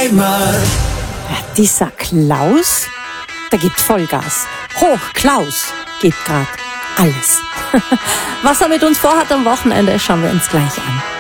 Heimat. Ja, dieser Klaus, der gibt Vollgas. Hoch Klaus gibt grad alles. Was er mit uns vorhat am Wochenende, schauen wir uns gleich an.